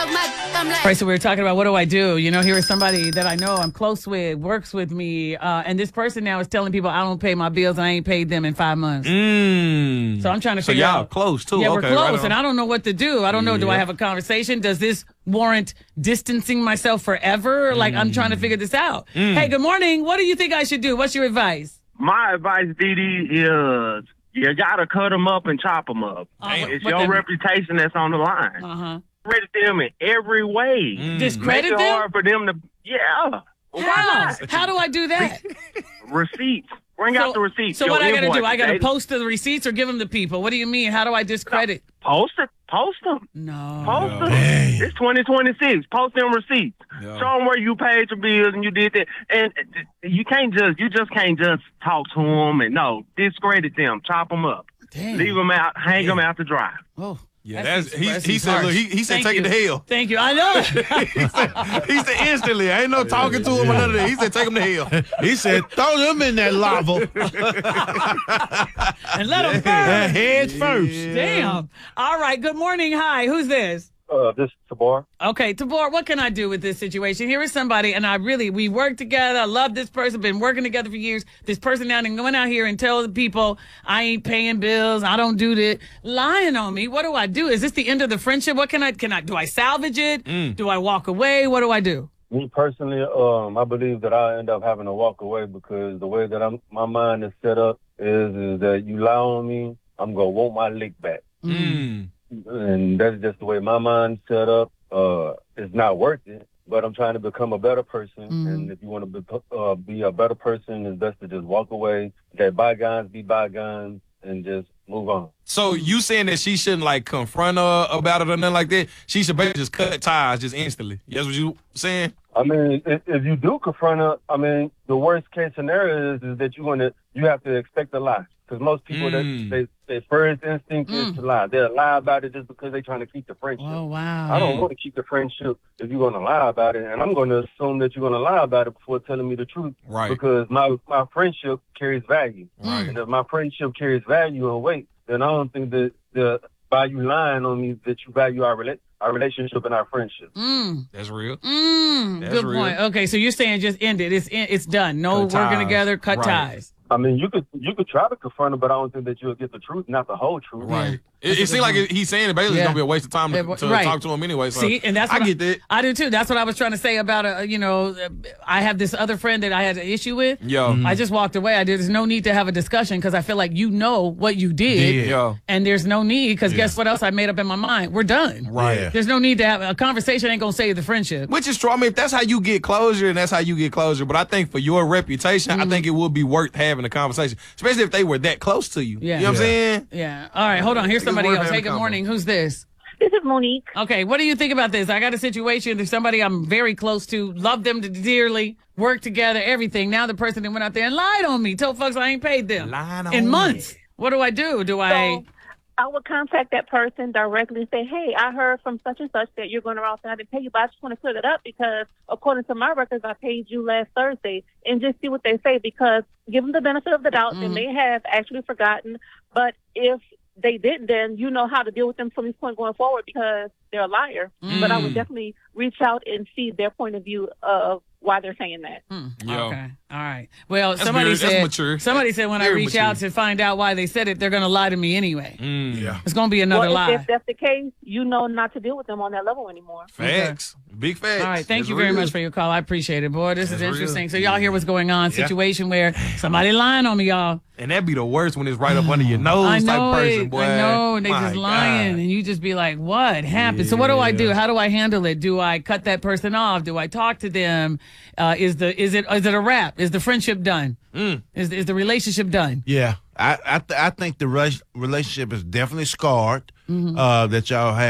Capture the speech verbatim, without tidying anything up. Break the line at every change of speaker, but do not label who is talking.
Right, so we were talking about what do I do? You know, here is somebody that I know I'm close with, works with me, uh, and this person now is telling people I don't pay my bills and I ain't paid them in five months.
Mm.
So I'm trying to
so
figure
y'all
out.
close too.
Yeah,
okay,
we're close,
right
and I don't know what to do. I don't know. Do I
Yeah.
have a conversation? Does this warrant distancing myself forever? Like I'm trying to figure this out.
Mm.
Hey, good morning. What do you think I should do? What's your advice?
My advice, Dee Dee, is you gotta cut them up and chop them up.
Damn.
It's
What
your
the-
reputation that's on the line.
Uh huh.
Credit them in every way.
Mm.
Discredit
Make it
them?
hard for them to, yeah. Why
How?
not?
How do I do that?
Receipts. Bring out the receipts.
So
Your
what I got to do?
invoices.
I got to
They-
post the receipts or give them to people? What do you mean? How do I discredit?
Post it. Post them.
No.
Post
No.
them.
Dang.
It's twenty twenty-six. Post them receipts.
Yeah.
Show them where you paid your bills and you did that. And you can't just, you just can't just talk to them and no, discredit them, chop them up,
Damn.
leave them out, hang them out to dry.
Oh.
Yeah,
That
that's
seems-
he.
that
He
seems
said,
harsh.
look, he, he said,
Thank
take it to
you.
hell.
Thank you. I know.
he, said, he said instantly. Ain't no talking to him or none of that. He said, take him to hell.
He said, throw them in that lava.
And let them
Uh,
burn.
heads first.
Damn. All right. Good morning. Hi. Who's this?
Uh, this is Tabar.
Okay, Tabor, what can I do with this situation? Here is somebody, and I really, we work together. I love this person, been working together for years. This person now and going out here and tell the people I ain't paying bills, I don't do that, lying on me. What do I do? Is this the end of the friendship? What can I, can I, do I salvage it?
Mm.
Do I walk away? What do I do?
Me personally, um, I believe that I end up having to walk away because the way that I'm, my mind is set up is, is that you lie on me, I'm gonna want my lick back,
Mm.
and that's just the way my mind's set up. Uh, it's not worth it, but I'm trying to become a better person,
Mm.
and if you want to be, uh, be a better person, it's best to just walk away, let bygones be bygones, and just move on.
So you saying that she shouldn't like confront her about it or nothing like that? She should basically just cut ties just instantly. That's what you saying?
I mean, if, if you do confront her, I mean, the worst case scenario is, is that you're gonna you have to expect a lie, because most people
Mm.
that they, their first instinct
Mm.
is to lie. They'll lie about it just because they're trying to keep the friendship.
Oh, wow.
I don't want to keep the friendship if you're gonna lie about it, and I'm gonna assume that you're gonna lie about it before telling me the truth,
Right.
because my my friendship carries value,
Right.
and if my friendship carries value and weight, then I don't think that the by you lying on me that you value our rela- our relationship and our friendship.
Mm.
That's real.
Mm.
That's
Good
real.
point. Okay, so you're saying just end it. It's in, it's done. No
Cut
working
ties.
together, cut
Right.
ties.
I mean, you could you could try to confront him, but I don't think that you'll get the truth, not the whole truth.
Right.
That's
It,
a
it seems like
good
it, he's saying it basically
Yeah.
it's gonna be a waste of time to,
Yeah,
to
right.
talk to him anyway. So
See, and that's
I
what
get that.
I do too. That's what I was trying to say about uh, you know, uh, I have this other friend that I had an issue with.
Yo.
I just walked away. I did. There's no need to have a discussion because I feel like you know what you did,
Did.
Yo.
and there's no need because
Yeah.
guess what else I made up in my mind? We're done.
Right.
Yeah.
There's no need to have a conversation. Ain't gonna save the friendship.
Which is true. I mean, if that's how you get closure, and that's how you get closure. But I think for your reputation,
Mm-hmm.
I think it would be worth having a conversation, especially if they were that close to you.
Yeah.
You know what I'm
Yeah.
saying?
Yeah. All right. Hold on. Here's
It's
somebody
worth
else.
having
Hey,
a
good
convo.
morning. Who's this?
This is Monique.
Okay. What do you think about this? I got a situation. There's somebody I'm very close to, love them dearly, work together, everything. Now the person that went out there and lied on me, told folks I ain't paid them
Lying
in
on
months. What do I do? Do I?
So I would contact that person directly and say, hey, I heard from such and such that you're going around saying I didn't pay you, but I just want to clear that up because according to my records, I paid you last Thursday, and just see what they say, because give them the benefit of the doubt.
Mhm.
They may have actually forgotten, but if they didn't, then you know how to deal with them from this point going forward because they're a liar. But I would
Mm.
definitely reach out and see their point of view of why they're saying that.
Hmm.
Yo.
Okay. All right. Well,
That's
somebody
very- that's
said.
mature.
Somebody said when I
Very
reach
mature.
out to find out why they said it, they're gonna lie to me anyway.
Mm.
Yeah.
It's gonna be another
well,
lie.
if, if that's the case, you know not to deal with them on that level anymore.
Facts. Big facts.
All right, thank
That's
you very
real.
much for your call. I appreciate it, boy. This
That's
is
real.
interesting. So y'all hear what's going on?
Yeah.
Situation where somebody lying on me, y'all.
And that'd be the worst when it's right up under your nose
I know
type person,
it.
boy.
I know, and they
My
just lying,
God.
and you just be like, "What happened?" So what do I do?
Yeah.
How do I handle it? Do I cut that person off? Do I talk to them? Uh, is the is it is it a wrap? Is the friendship done?
Mm.
Is is the relationship done?
Yeah. I I, th- I think the rush relationship is definitely scarred uh, that y'all have.